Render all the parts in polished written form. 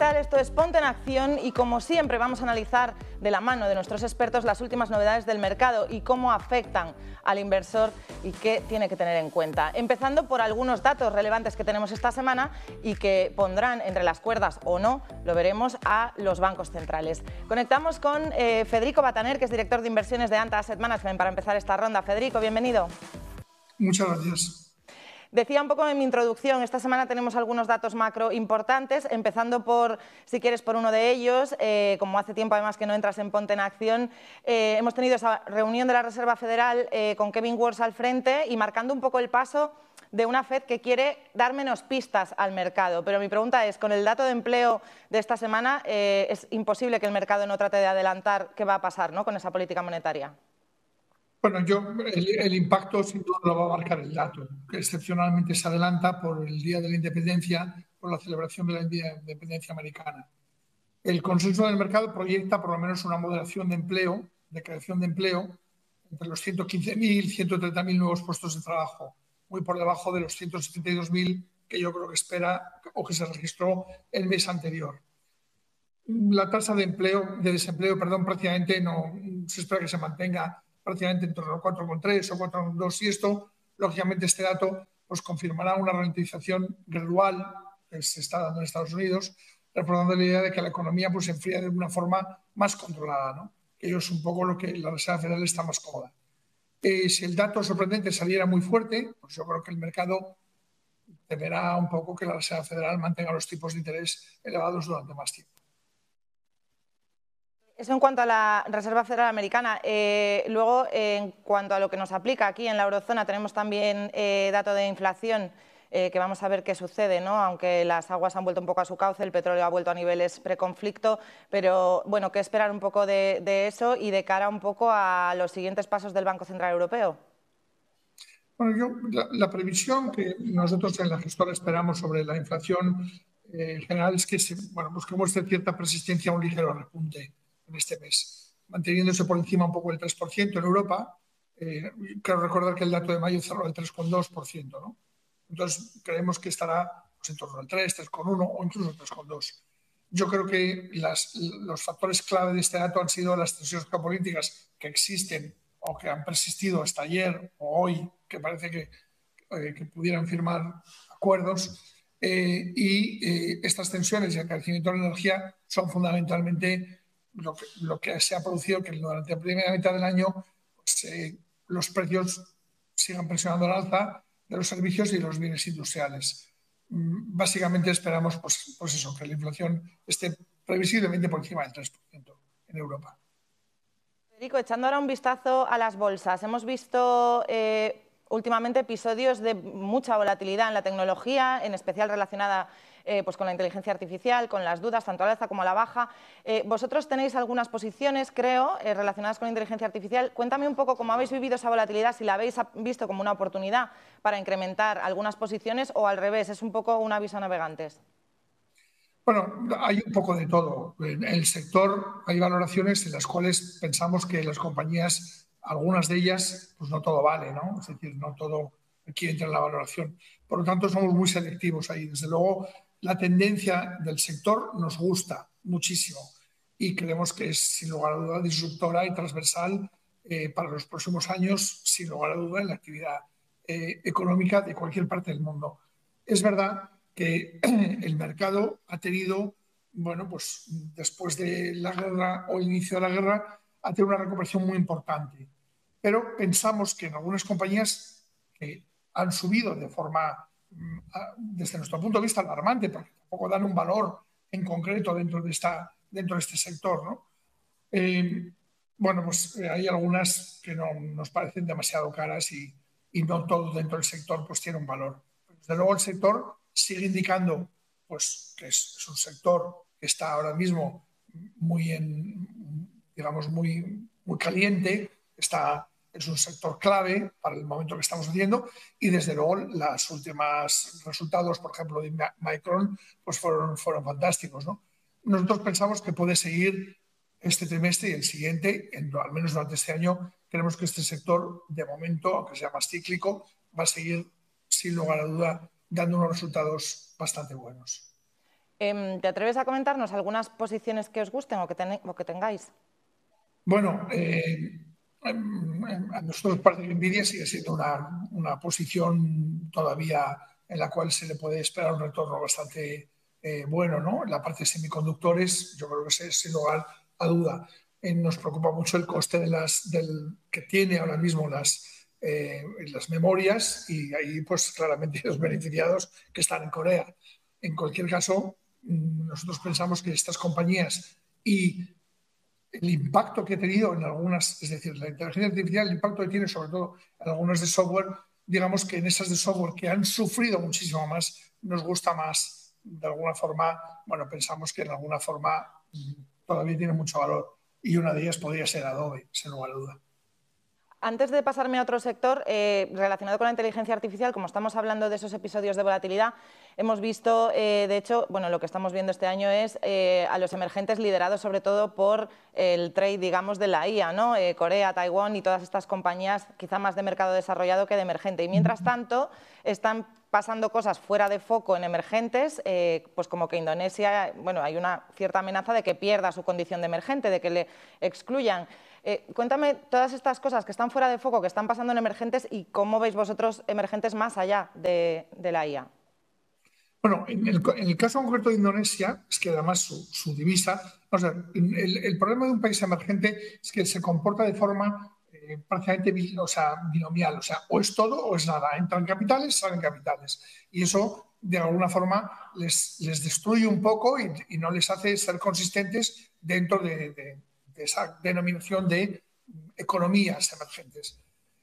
tal? Esto es Ponte en Acción y como siempre vamos a analizar de la mano de nuestros expertos las últimas novedades del mercado y cómo afectan al inversor y qué tiene que tener en cuenta. Empezando por algunos datos relevantes que tenemos esta semana y que pondrán entre las cuerdas o no, lo veremos, a los bancos centrales. Conectamos con Federico Bataner, que es director de inversiones de Anta Asset Management, para empezar esta ronda. Federico, bienvenido. Muchas gracias. Decía un poco en mi introducción, esta semana tenemos algunos datos macro importantes, empezando por, si quieres, por uno de ellos. Como hace tiempo además que no entras en Ponte en Acción, hemos tenido esa reunión de la Reserva Federal con Kevin Warsh al frente y marcando un poco el paso de una Fed que quiere dar menos pistas al mercado. Pero mi pregunta es, con el dato de empleo de esta semana, es imposible que el mercado no trate de adelantar qué va a pasar, ¿no?, con esa política monetaria. Bueno, el impacto sin duda lo va a marcar el dato, que excepcionalmente se adelanta por el Día de la Independencia, por la celebración de la Independencia americana. El consenso del mercado proyecta por lo menos una moderación de empleo, de creación de empleo, entre los 115.000 y 130.000 nuevos puestos de trabajo, muy por debajo de los 172.000 que yo creo que espera o que se registró el mes anterior. La tasa de desempleo, prácticamente no se espera que se mantenga prácticamente en torno a 4,3 o 4,2 y esto, lógicamente, este dato pues confirmará una ralentización gradual que se está dando en Estados Unidos, reforzando la idea de que la economía pues se enfría de una forma más controlada, ¿no? Que ello es un poco lo que la Reserva Federal está más cómoda. Si el dato sorprendente saliera muy fuerte, pues yo creo que el mercado deberá un poco que la Reserva Federal mantenga los tipos de interés elevados durante más tiempo. Eso en cuanto a la Reserva Federal Americana. Luego, en cuanto a lo que nos aplica aquí en la eurozona, tenemos también dato de inflación, que vamos a ver qué sucede, ¿no? Aunque las aguas han vuelto un poco a su cauce, el petróleo ha vuelto a niveles preconflicto, pero bueno, ¿qué esperar un poco de eso y de cara un poco a los siguientes pasos del Banco Central Europeo? Bueno, la previsión que nosotros en la gestora esperamos sobre la inflación en general es que, pues que muestre cierta persistencia, un ligero repunte en este mes, manteniéndose por encima un poco del 3% en Europa. Quiero recordar que el dato de mayo cerró el 3,2%, ¿no? Entonces, creemos que estará pues, en torno al 3, 3,1 o incluso 3,2. Yo creo que los factores clave de este dato han sido las tensiones geopolíticas que existen o que han persistido hasta ayer o hoy, que parece que pudieran firmar acuerdos. Estas tensiones y el crecimiento de la energía son fundamentalmente lo que se ha producido que durante la primera mitad del año pues, los precios sigan presionando al alza de los servicios y de los bienes industriales. Básicamente esperamos pues eso, que la inflación esté previsiblemente por encima del 3% en Europa. Federico, echando ahora un vistazo a las bolsas, hemos visto últimamente episodios de mucha volatilidad en la tecnología, en especial relacionada pues con la inteligencia artificial, con las dudas, tanto a la alza como a la baja. Vosotros tenéis algunas posiciones, creo, relacionadas con la inteligencia artificial. Cuéntame un poco cómo habéis vivido esa volatilidad, si la habéis visto como una oportunidad para incrementar algunas posiciones o al revés, es un poco un aviso a navegantes. Bueno, hay un poco de todo. En el sector hay valoraciones en las cuales pensamos que las compañías, algunas de ellas, pues no todo vale, ¿no? Es decir, no todo aquí entra en la valoración. Por lo tanto, somos muy selectivos ahí. Desde luego, la tendencia del sector nos gusta muchísimo y creemos que es, sin lugar a duda, disruptora y transversal para los próximos años, sin lugar a duda, en la actividad económica de cualquier parte del mundo. Es verdad que el mercado ha tenido, bueno, pues después de la guerra o el inicio de la guerra, ha tenido una recuperación muy importante. Pero pensamos que en algunas compañías que han subido de forma, desde nuestro punto de vista, alarmante, porque tampoco dan un valor en concreto dentro de este sector, ¿no? Bueno, pues hay algunas que no nos parecen demasiado caras y no todo dentro del sector pues tiene un valor. Desde luego el sector sigue indicando pues, que es un sector que está ahora mismo muy caliente, es un sector clave para el momento que estamos haciendo y desde luego los últimos resultados, por ejemplo, de Micron, pues fueron fantásticos, ¿no? Nosotros pensamos que puede seguir este trimestre y el siguiente, al menos durante este año, creemos que este sector, de momento, aunque sea más cíclico, va a seguir, sin lugar a duda, dando unos resultados bastante buenos. ¿Te atreves a comentarnos algunas posiciones que os gusten o que tengáis? Bueno, a nosotros nos parece que Nvidia sigue siendo una posición todavía en la cual se le puede esperar un retorno bastante bueno, ¿no? En la parte de semiconductores, yo creo que sin lugar a duda. Nos preocupa mucho el coste que tiene ahora mismo las memorias, y ahí pues claramente los beneficiados que están en Corea. En cualquier caso, nosotros pensamos que estas compañías y el impacto que ha tenido en algunas, es decir, la inteligencia artificial, el impacto que tiene sobre todo en algunas de software, digamos que en esas de software que han sufrido muchísimo más, nos gusta más, de alguna forma, bueno, pensamos que en alguna forma todavía tiene mucho valor, y una de ellas podría ser Adobe, sin lugar a duda. Antes de pasarme a otro sector, relacionado con la inteligencia artificial, como estamos hablando de esos episodios de volatilidad, hemos visto, de hecho, bueno, lo que estamos viendo este año es a los emergentes liderados sobre todo por el trade, digamos, de la IA, ¿no? Corea, Taiwán y todas estas compañías, quizá más de mercado desarrollado que de emergente. Y mientras tanto, están pasando cosas fuera de foco en emergentes, pues como que Indonesia, bueno, hay una cierta amenaza de que pierda su condición de emergente, de que le excluyan. Cuéntame todas estas cosas que están fuera de foco, que están pasando en emergentes, y cómo veis vosotros emergentes más allá de la IA. Bueno, en el caso concreto de Indonesia, es que además su divisa, o sea, el problema de un país emergente es que se comporta de forma prácticamente binomial, o sea, o es todo o es nada. Entran capitales, salen capitales. Y eso, de alguna forma, les destruye un poco y no les hace ser consistentes dentro de esa denominación de economías emergentes.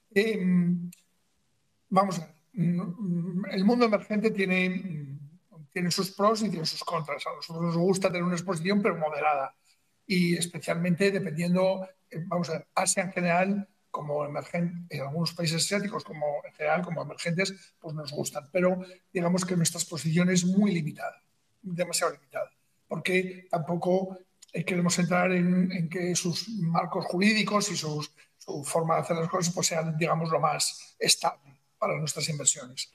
Vamos a ver, el mundo emergente tiene sus pros y tiene sus contras. A nosotros nos gusta tener una exposición, pero moderada. Y especialmente dependiendo, vamos a ver, Asia en general, como emergente, en algunos países asiáticos, como en general, como emergentes, pues nos gustan. Pero digamos que nuestra exposición es muy limitada, demasiado limitada, porque tampoco queremos entrar en que sus marcos jurídicos y su forma de hacer las cosas pues sean, digamos, lo más estable para nuestras inversiones.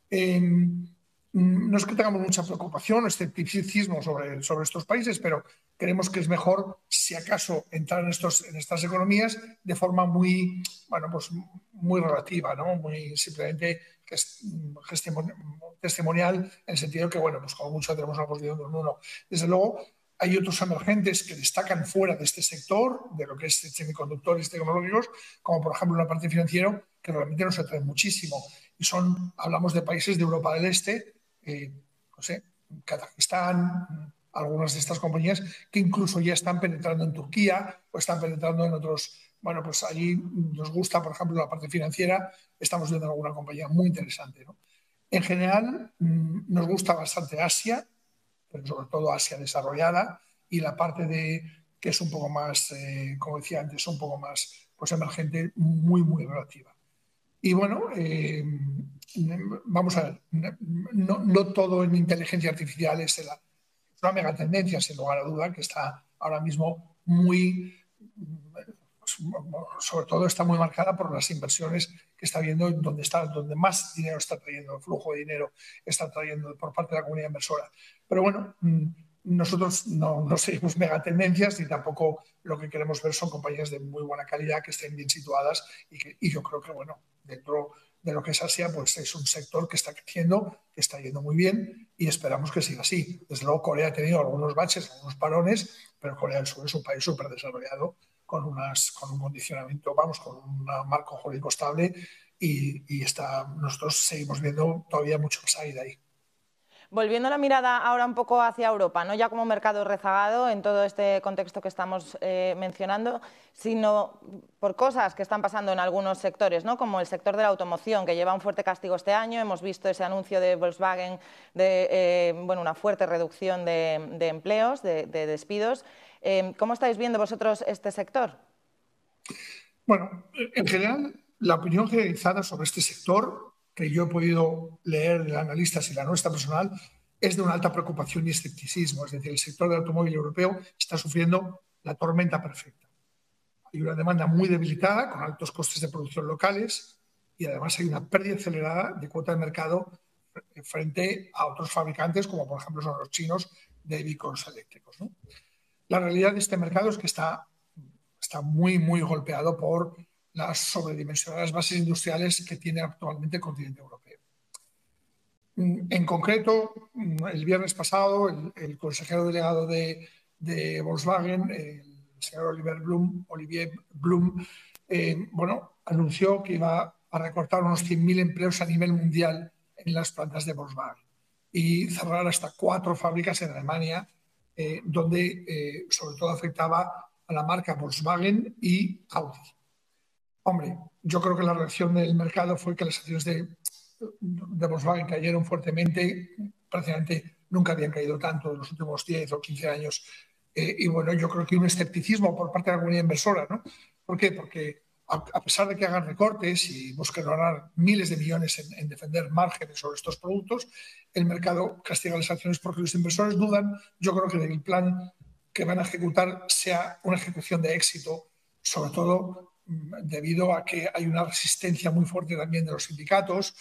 No es que tengamos mucha preocupación o escepticismo sobre estos países, pero creemos que es mejor, si acaso, entrar en estas economías de forma muy, bueno, pues muy relativa, ¿no? Muy simplemente testimonial, en el sentido que, bueno, pues como mucho tenemos una posición de un 1. Desde luego, hay otros emergentes que destacan fuera de este sector, de lo que es semiconductores tecnológicos, como por ejemplo la parte financiera, que realmente nos atrae muchísimo. Y hablamos de países de Europa del Este, no sé, Kazajistán, algunas de estas compañías que incluso ya están penetrando en Turquía o están penetrando en otros. Bueno, pues allí nos gusta, por ejemplo, la parte financiera, estamos viendo alguna compañía muy interesante, ¿no? En general, nos gusta bastante Asia, pero sobre todo Asia desarrollada, y la parte que es un poco más, como decía antes, un poco más pues emergente, muy, muy relativa. Y bueno, vamos a ver, no todo en inteligencia artificial es una megatendencia, sin lugar a duda, que está ahora mismo muy, sobre todo está muy marcada por las inversiones que está viendo, donde más dinero está trayendo, el flujo de dinero está trayendo por parte de la comunidad inversora. Pero bueno, nosotros no seguimos megatendencias, y tampoco lo que queremos ver son compañías de muy buena calidad que estén bien situadas, y yo creo que, bueno, dentro de lo que es Asia, pues es un sector que está creciendo, que está yendo muy bien, y esperamos que siga así. Desde luego, Corea ha tenido algunos baches, algunos parones, pero Corea del Sur es un país súper desarrollado, con un condicionamiento, vamos, con un marco jurídico estable, y nosotros seguimos viendo todavía mucho upside ahí. Volviendo la mirada ahora un poco hacia Europa, no ya como mercado rezagado en todo este contexto que estamos mencionando, sino por cosas que están pasando en algunos sectores, ¿no? Como el sector de la automoción, que lleva un fuerte castigo este año. Hemos visto ese anuncio de Volkswagen de una fuerte reducción de empleos, de despidos. ¿Cómo estáis viendo vosotros este sector? Bueno, en general, la opinión generalizada sobre este sector, que yo he podido leer de analistas y la nuestra personal, es de una alta preocupación y escepticismo. Es decir, el sector del automóvil europeo está sufriendo la tormenta perfecta. Hay una demanda muy debilitada, con altos costes de producción locales, y además hay una pérdida acelerada de cuota de mercado frente a otros fabricantes, como por ejemplo son los chinos, vehículos eléctricos, ¿no? La realidad de este mercado es que está muy, muy golpeado por las sobredimensionadas bases industriales que tiene actualmente el continente europeo. En concreto, el viernes pasado, el consejero delegado de Volkswagen, el señor Olivier Blum, anunció que iba a recortar unos 100.000 empleos a nivel mundial en las plantas de Volkswagen y cerrar hasta 4 fábricas en Alemania, donde sobre todo afectaba a la marca Volkswagen y Audi. Hombre, yo creo que la reacción del mercado fue que las acciones de Volkswagen cayeron fuertemente, prácticamente nunca habían caído tanto en los últimos 10 o 15 años. Y bueno, yo creo que hay un escepticismo por parte de la comunidad inversora, ¿no? ¿Por qué? Porque a pesar de que hagan recortes y busquen ganar miles de millones en defender márgenes sobre estos productos, el mercado castiga las acciones porque los inversores dudan, yo creo que el plan que van a ejecutar sea una ejecución de éxito, sobre todo debido a que hay una resistencia muy fuerte también de los sindicatos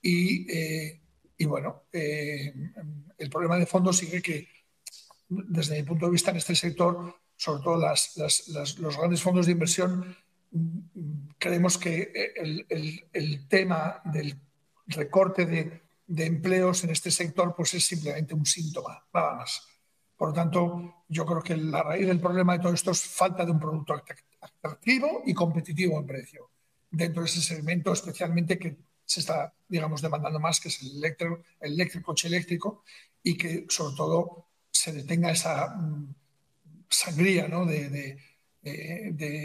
y bueno, el problema de fondo sigue que, desde mi punto de vista, en este sector, sobre todo los grandes fondos de inversión, creemos que el tema del recorte de empleos en este sector pues es simplemente un síntoma, nada más. Por lo tanto, yo creo que la raíz del problema de todo esto es falta de un producto atractivo y competitivo en precio dentro de ese segmento, especialmente que se está, digamos, demandando más, que es el coche eléctrico, y que sobre todo se detenga esa sangría, ¿no? de